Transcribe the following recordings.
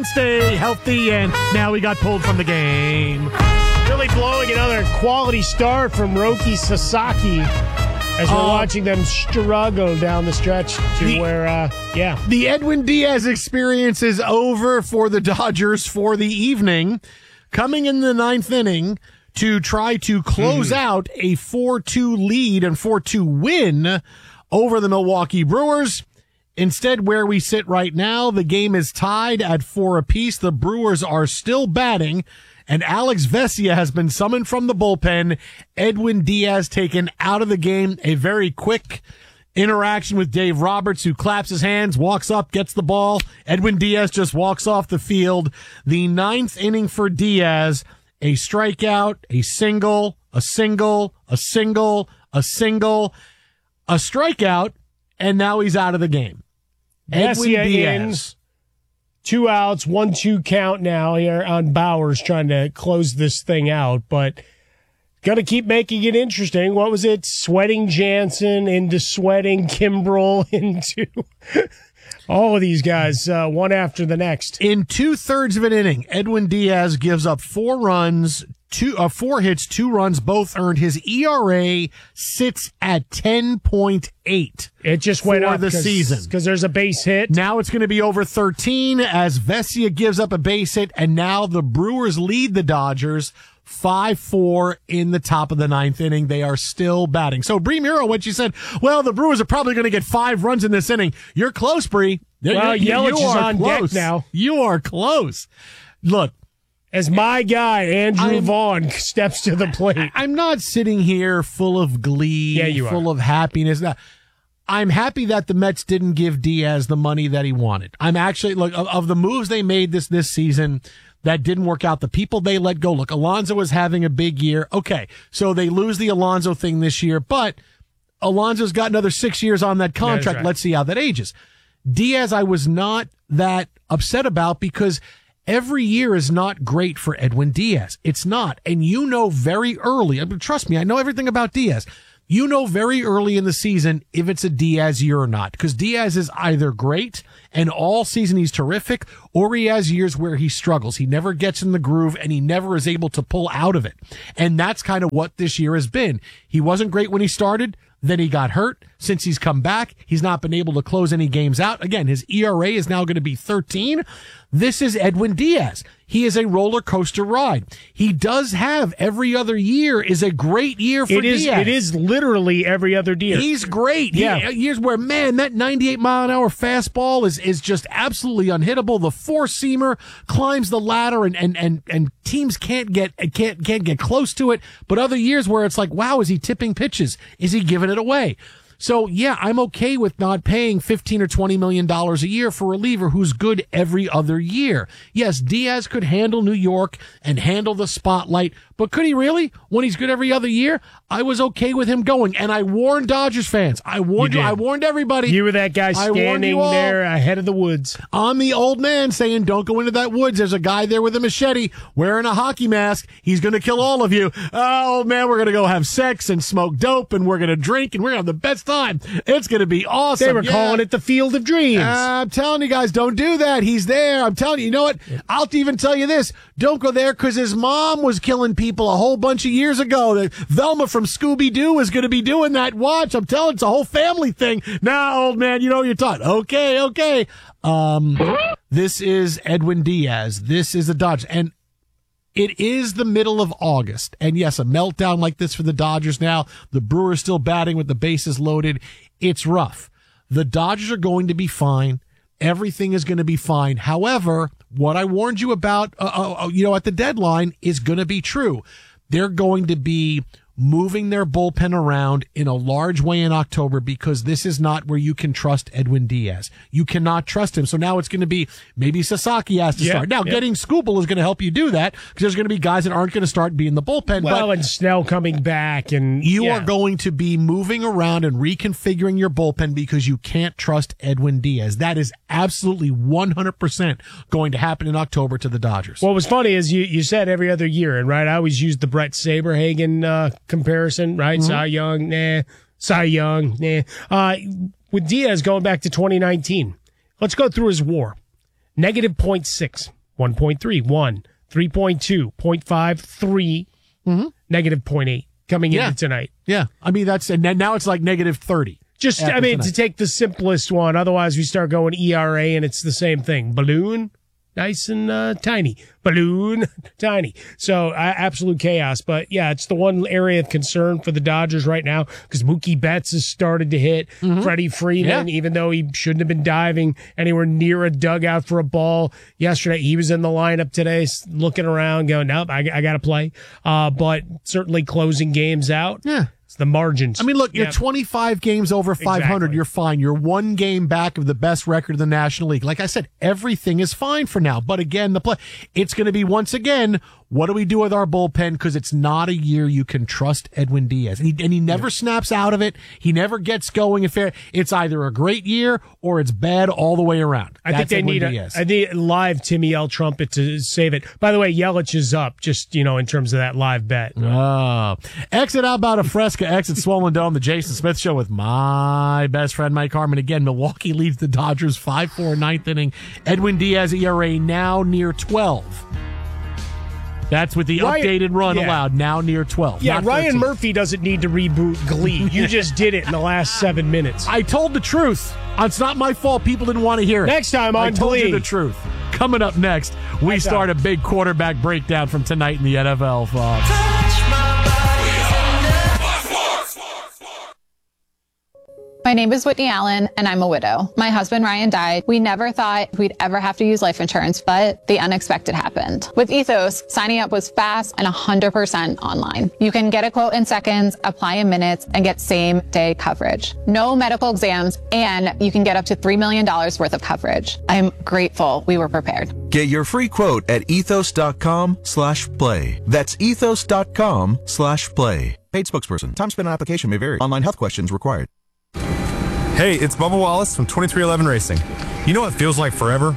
and stay healthy, and now he got pulled from the game. Really blowing another quality start from Roki Sasaki as we're watching them struggle down the stretch to The Edwin Diaz experience is over for the Dodgers for the evening. Coming in the ninth inning to try to close out a 4-2 lead and 4-2 win over the Milwaukee Brewers. Instead, where we sit right now, the game is tied at 4 apiece. The Brewers are still batting, and Alex Vesia has been summoned from the bullpen. Edwin Diaz taken out of the game. A very quick interaction with Dave Roberts, who claps his hands, walks up, gets the ball. Edwin Diaz just walks off the field. The ninth inning for Diaz, a strikeout, a single, a single, a single, a single, a strikeout, and now he's out of the game. Edwin Diaz. 2 outs, 1-2 count now here on Bowers trying to close this thing out, but got to keep making it interesting. What was it? Sweating Jansen into sweating Kimbrel into all of these guys, one after the next. In 2/3 of an inning, Edwin Diaz gives up 4 runs, 4 hits, 2 runs, both earned. His ERA sits at 10.8. It just went up the season because there's a base hit. Now it's going to be over 13 as Vesia gives up a base hit, and now the Brewers lead the Dodgers 5-4 in the top of the ninth inning. They are still batting. So Bree Muro, when she said, well, the Brewers are probably going to get 5 runs in this inning, you're close, Bree. Well, Yelich is on deck now. You are close. Look, as my guy, Andrew Vaughn, steps to the plate. I'm not sitting here full of glee, full of happiness. I'm happy that the Mets didn't give Diaz the money that he wanted. I'm actually, look, of the moves they made this season that didn't work out, the people they let go. Look, Alonso was having a big year. Okay, so they lose the Alonso thing this year, but Alonso's got another 6 years on that contract. Right. Let's see how that ages. Diaz, I was not that upset about because every year is not great for Edwin Diaz. It's not. And you know very early, I mean, trust me, I know everything about Diaz. You know very early in the season if it's a Diaz year or not, because Diaz is either great and all season he's terrific, or he has years where he struggles. He never gets in the groove and he never is able to pull out of it. And that's kind of what this year has been. He wasn't great when he started. Then he got hurt. Since he's come back, he's not been able to close any games out. Again, his ERA is now going to be 13. This is Edwin Diaz. He is a roller coaster ride. He does have every other year is a great year for Diaz. It is literally every other year. He's great. Yeah. Years where, man, that 98-mile-an-hour fastball is just absolutely unhittable. The four-seamer climbs the ladder and teams can't get close to it. But other years where it's like, wow, is he tipping pitches? Is he giving it away? So, yeah, I'm okay with not paying $15 or $20 million a year for a reliever who's good every other year. Yes, Diaz could handle New York and handle the spotlight, but could he really? When he's good every other year, I was okay with him going. And I warned Dodgers fans. I warned you. I warned everybody. You were that guy standing there ahead of the woods. I'm the old man saying, don't go into that woods. There's a guy there with a machete wearing a hockey mask. He's going to kill all of you. Oh, man, we're going to go have sex and smoke dope, and we're going to drink, and we're going to have the best time. It's going to be awesome. They were calling it the Field of Dreams. I'm telling you guys, don't do that. He's there. I'm telling you. You know what? I'll even tell you this. Don't go there because his mom was killing people a whole bunch of years ago. Velma from Scooby-Doo is going to be doing that. Watch. I'm telling you, it's a whole family thing. Now, old man, you know what you're talking. Okay. This is Edwin Diaz. This is the Dodgers. And it is the middle of August. And yes, a meltdown like this for the Dodgers now. The Brewers still batting with the bases loaded. It's rough. The Dodgers are going to be fine. Everything is going to be fine. However, what I warned you about, at the deadline is going to be true. They're going to be moving their bullpen around in a large way in October because this is not where you can trust Edwin Diaz. You cannot trust him. So now it's going to be maybe Sasaki has to start. Now, getting Skubal is going to help you do that because there's going to be guys that aren't going to start being the bullpen. Well, and Snell coming back. And you are going to be moving around and reconfiguring your bullpen because you can't trust Edwin Diaz. That is absolutely 100% going to happen in October to the Dodgers. What was funny is you said every other year, and right, I always used the Brett Saberhagen comparison, right? Mm-hmm. Cy Young, nah. With Diaz going back to 2019, let's go through his WAR. Negative 0.6, 1.3, 1, 3.2, 0.5, 3, negative 0.8 coming into tonight. Yeah. I mean, and now it's like negative 30. Just, I mean, to take the simplest one. Otherwise, we start going ERA and it's the same thing. Balloon, nice and tiny. Balloon, tiny. So absolute chaos. But yeah, it's the one area of concern for the Dodgers right now because Mookie Betts has started to hit. Freddie Freeman, even though he shouldn't have been diving anywhere near a dugout for a ball yesterday, he was in the lineup today looking around going, nope, I got to play. But certainly closing games out. Yeah. The margins. I mean, look, you're 25 games over 500. Exactly. You're fine. You're one game back of the best record in the National League. Like I said, everything is fine for now. But again, it's going to be once again, what do we do with our bullpen? Because it's not a year you can trust Edwin Diaz. And he never snaps out of it. He never gets going. It's either a great year or it's bad all the way around. I think they need a live Timmy L. trumpet to save it. By the way, Yelich is up, just, in terms of that live bet. Exit out about a Fresca, exit Swollen Dome, the Jason Smith Show with my best friend Mike Harmon. Again, Milwaukee leads the Dodgers 5-4 ninth inning. Edwin Diaz ERA now near 12. That's with the updated run allowed, now near 12. Yeah, Ryan Murphy doesn't need to reboot Glee. You just did it in the last 7 minutes. I told the truth. It's not my fault people didn't want to hear it. Next time on Glee. I told you the truth. Coming up next, we start a big quarterback breakdown from tonight in the NFL, folks. My name is Whitney Allen, and I'm a widow. My husband, Ryan, died. We never thought we'd ever have to use life insurance, but the unexpected happened. With Ethos, signing up was fast and 100% online. You can get a quote in seconds, apply in minutes, and get same-day coverage. No medical exams, and you can get up to $3 million worth of coverage. I'm grateful we were prepared. Get your free quote at ethos.com/play. That's ethos.com/play. Paid spokesperson. Time spent on application may vary. Online health questions required. Hey, it's Bubba Wallace from 2311 Racing. You know what feels like forever?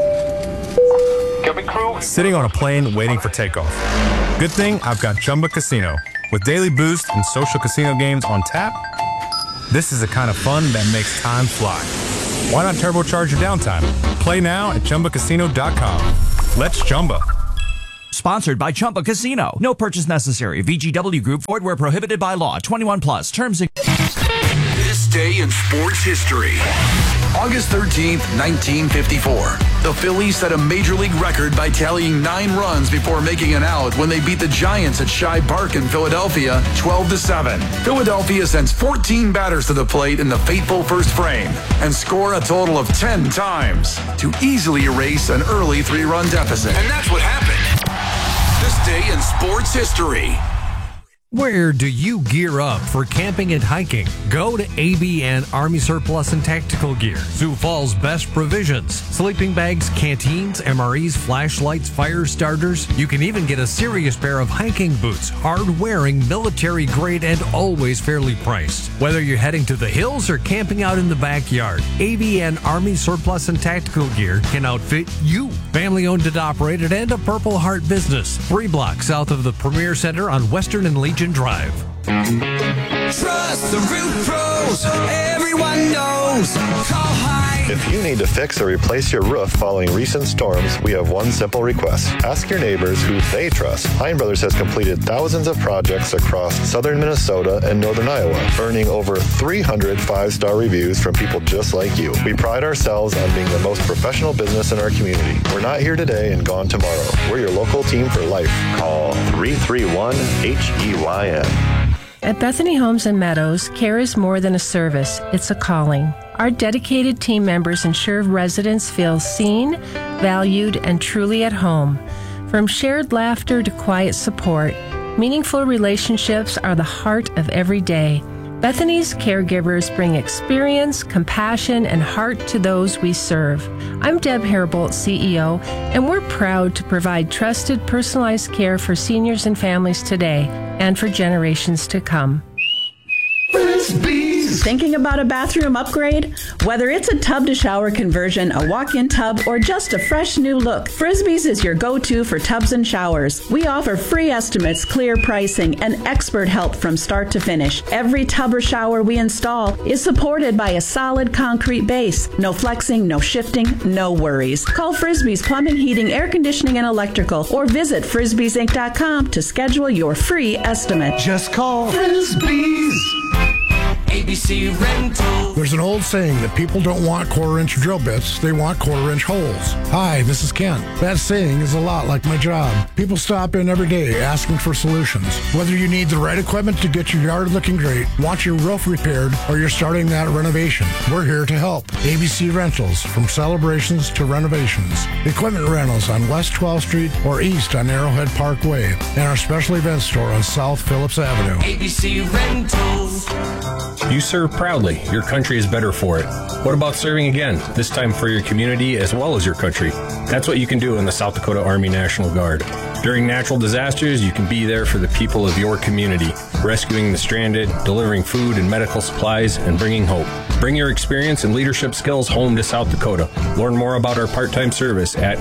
Sitting on a plane waiting for takeoff. Good thing I've got Chumba Casino. With daily boost and social casino games on tap, this is the kind of fun that makes time fly. Why not turbocharge your downtime? Play now at ChumbaCasino.com. Let's Chumba. Sponsored by Chumba Casino. No purchase necessary. VGW Group. Void where prohibited by law. 21 plus. Terms and... This day in sports history. August 13th, 1954. The Phillies set a major league record by tallying 9 runs before making an out when they beat the Giants at Shibe Park in Philadelphia 12-7. Philadelphia sends 14 batters to the plate in the fateful first frame and score a total of 10 times to easily erase an early 3-run deficit. And that's what happened. This day in sports history. Where do you gear up for camping and hiking? Go to ABN Army Surplus and Tactical Gear. Sioux Falls best provisions. Sleeping bags, canteens, MREs, flashlights, fire starters. You can even get a serious pair of hiking boots. Hard-wearing, military grade, and always fairly priced. Whether you're heading to the hills or camping out in the backyard, ABN Army Surplus and Tactical Gear can outfit you. Family owned and operated and a Purple Heart business. 3 blocks south of the Premier Center on Western and Legion Drive. Trust the Roof Pros. Everyone knows. Call High. If you need to fix or replace your roof following recent storms, we have one simple request. Ask your neighbors who they trust. Hein Brothers has completed thousands of projects across southern Minnesota and northern Iowa, earning over 300 5-star reviews from people just like you. We pride ourselves on being the most professional business in our community. We're not here today and gone tomorrow. We're your local team for life. Call 331-HEYN. At Bethany Homes and Meadows, care is more than a service, it's a calling. Our dedicated team members ensure residents feel seen, valued, and truly at home. From shared laughter to quiet support, meaningful relationships are the heart of every day. Bethany's caregivers bring experience, compassion, and heart to those we serve. I'm Deb Herbold, CEO, and we're proud to provide trusted, personalized care for seniors and families today and for generations to come. Frisbees, Thinking about a bathroom upgrade? Whether it's a tub-to-shower conversion, a walk-in tub, or just a fresh new look, Frisbee's is your go-to for tubs and showers. We offer free estimates, clear pricing, and expert help from start to finish. Every tub or shower we install is supported by a solid concrete base. No flexing, no shifting, no worries. Call Frisbee's Plumbing, Heating, Air Conditioning, and Electrical, or visit frisbeesinc.com to schedule your free estimate. Just call Frisbee's. ABC Rental. There's an old saying that people don't want quarter-inch drill bits, they want quarter-inch holes. Hi, this is Kent. That saying is a lot like my job. People stop in every day asking for solutions. Whether you need the right equipment to get your yard looking great, want your roof repaired, or you're starting that renovation, we're here to help. ABC Rentals, from celebrations to renovations. Equipment rentals on West 12th Street or east on Arrowhead Parkway, and our special event store on South Phillips Avenue. ABC Rentals. You serve proudly. Your country is better for it. What about serving again, this time for your community as well as your country? That's what you can do in the South Dakota Army National Guard. During natural disasters, you can be there for the people of your community, rescuing the stranded, delivering food and medical supplies, and bringing hope. Bring your experience and leadership skills home to South Dakota. Learn more about our part-time service at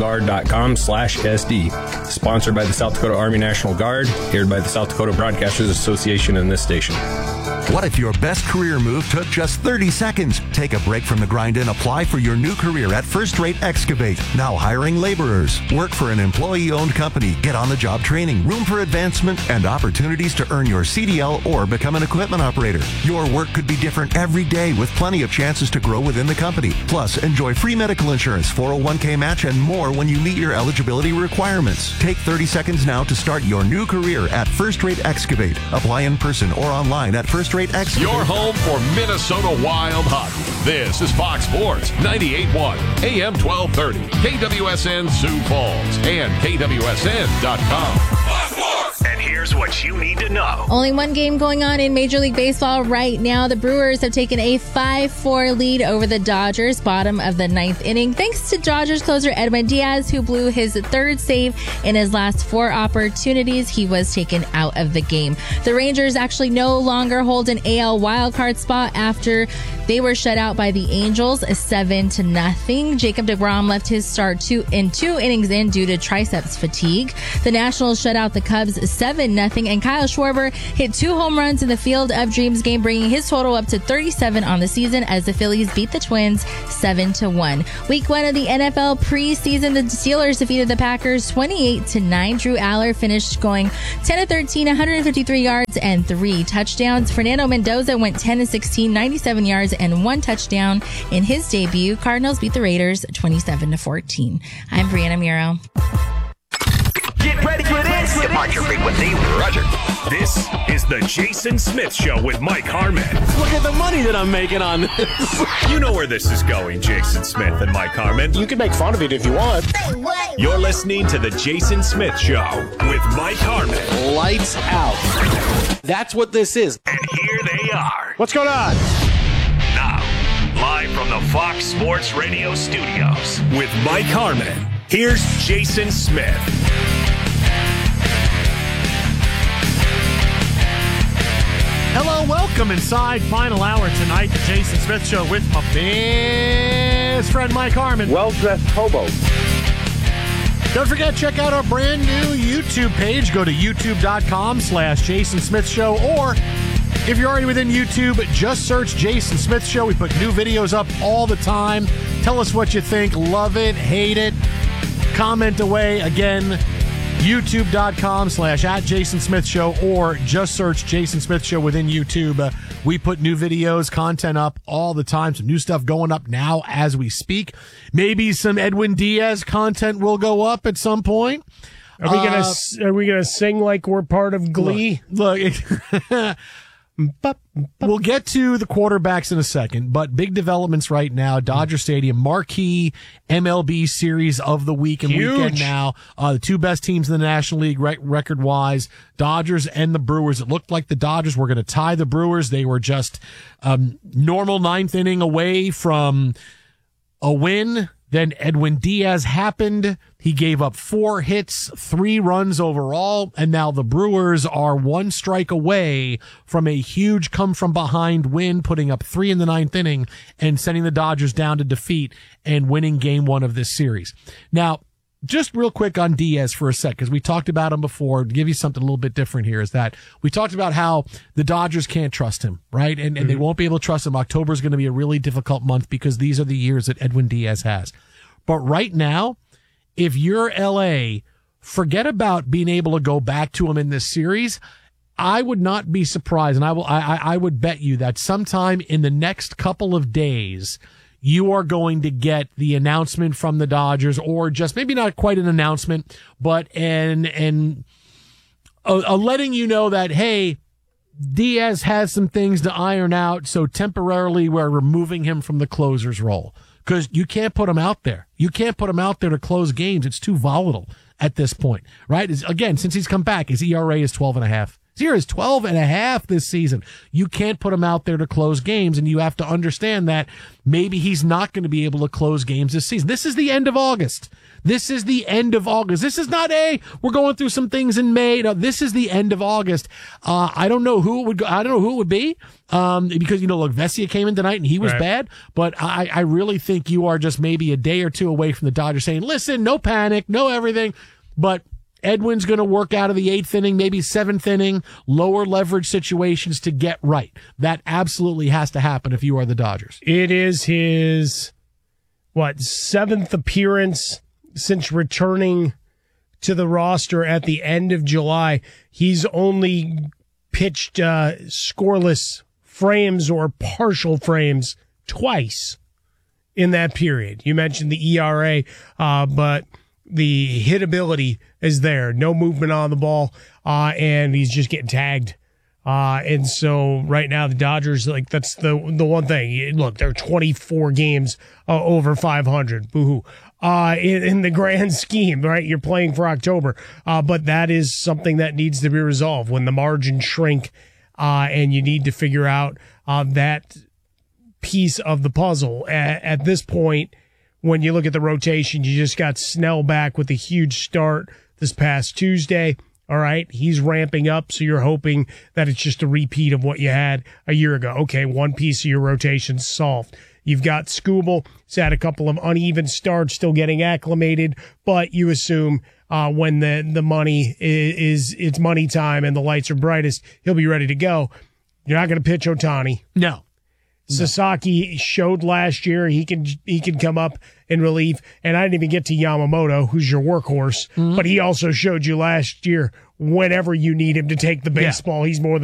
nationalguard.com/SD. Sponsored by the South Dakota Army National Guard, aired by the South Dakota Broadcasters Association and this station. What if your best career move took just 30 seconds? Take a break from the grind and apply for your new career at First Rate Excavate. Now hiring laborers. Work for an employee-owned company. Get on-the-job training, room for advancement, and opportunities to earn your CDL or become an equipment operator. Your work could be different every day with plenty of chances to grow within the company. Plus, enjoy free medical insurance, 401k match, and more when you meet your eligibility requirements. Take 30 seconds now to start your new career at First Rate Excavate. Apply in person or online at First Rate Excavate. Your home for Minnesota Wild Hockey. This is Fox Sports 98.1 AM 1230 KWSN Sioux Falls and KWSN.com. And here's what you need to know. Only one game going on in Major League Baseball right now. The Brewers have taken a 5-4 lead over the Dodgers, bottom of the ninth inning, thanks to Dodgers closer Edwin Diaz, who blew his third save in his last 4 opportunities. He was taken out of the game. The Rangers actually no longer hold an AL wildcard spot after they were shut out by the Angels 7-0. Jacob deGrom left his start 2 innings in due to triceps fatigue. The Nationals shut out the Cubs 7-0, and Kyle Schwarber hit 2 home runs in the Field of Dreams game, bringing his total up to 37 on the season as the Phillies beat the Twins 7-1. Week 1 of the NFL preseason, the Steelers defeated the Packers 28-9. Drew Aller finished going 10-13, 153 yards and 3 touchdowns. Fernando Mendoza went 10-16, 97 yards and 1 touchdown in his debut. Cardinals beat the Raiders 27-14. I'm Brianna Muro. Get ready for this. Departure frequency, Roger. This is the Jason Smith Show with Mike Harmon. Look at the money that I'm making on this. You know where this is going, Jason Smith and Mike Harmon. You can make fun of it if you want. You're listening to the Jason Smith Show with Mike Harmon. Lights out. That's what this is. And here they are. What's going on? Now, live from the Fox Sports Radio studios with Mike Harmon. Here's Jason Smith. Hello, welcome inside final hour tonight, the Jason Smith Show with my best friend Mike Harmon. Well-dressed hobo. Don't forget, check out our brand new YouTube page. Go to youtube.com/Jason Smith Show, or if you're already within YouTube, just search Jason Smith Show. We put new videos up all the time. Tell us what you think. Love it, hate it. Comment away. Again, youtube.com/@Jason Smith Show, or just search Jason Smith Show within YouTube. We put new videos, content up all the time. Some new stuff going up now as we speak. Maybe some Edwin Diaz content will go up at some point. Are we gonna sing like we're part of Glee? Look we'll get to the quarterbacks in a second, but big developments right now. Dodger Stadium, marquee MLB series of the week and weekend now. The 2 best teams in the National League record-wise, Dodgers and the Brewers. It looked like the Dodgers were going to tie the Brewers. They were just normal 9th inning away from a win. Then Edwin Diaz happened. He gave up 4 hits, 3 runs overall, and now the Brewers are 1 strike away from a huge come-from-behind win, putting up 3 in the 9th inning and sending the Dodgers down to defeat and winning Game 1 of this series. Now, just real quick on Diaz for a sec, because we talked about him before. To give you something a little bit different here is that we talked about how the Dodgers can't trust him, right? And they won't be able to trust him. October is going to be a really difficult month because these are the years that Edwin Diaz has. But right now, if you're LA, forget about being able to go back to him in this series. I would not be surprised, and I would bet you that sometime in the next couple of days, you are going to get the announcement from the Dodgers, or just maybe not quite an announcement, but a letting you know that, hey, Diaz has some things to iron out, so temporarily we're removing him from the closer's role. Because you can't put him out there. You can't put him out there to close games. It's too volatile at this point, right? Again, since he's come back, his ERA is 12.5. His ERA is 12.5 this season. You can't put him out there to close games, and you have to understand that maybe he's not going to be able to close games this season. This is the end of August. This is the end of August. This is not we're going through some things in May. No, this is the end of August. I don't know who it would go. I don't know who it would be. Because, look, Vesia came in tonight and he was bad, but I really think you are just maybe a day or two away from the Dodgers saying, listen, no panic, no everything, but Edwin's going to work out of the 8th inning, maybe 7th inning, lower leverage situations to get right. That absolutely has to happen if you are the Dodgers. It is his, 7th appearance since returning to the roster at the end of July. He's only pitched scoreless frames or partial frames twice in that period. You mentioned the ERA, but the hitability is there. No movement on the ball, and he's just getting tagged. And so right now the Dodgers, that's the one thing. Look, they're 24 games over 500. Boo-hoo. In the grand scheme, right? You're playing for October. But that is something that needs to be resolved when the margins shrink, and you need to figure out that piece of the puzzle. At this point, when you look at the rotation, you just got Snell back with a huge start this past Tuesday. All right, he's ramping up, so you're hoping that it's just a repeat of what you had a year ago. Okay, one piece of your rotation's solved. You've got Skubal. He's had a couple of uneven starts, still getting acclimated, but you assume when the money it's money time and the lights are brightest, he'll be ready to go. You're not going to pitch Ohtani. No. Sasaki showed last year he can come up in relief, and I didn't even get to Yamamoto, who's your workhorse, but he also showed you last year whenever you need him to take the baseball, he's more than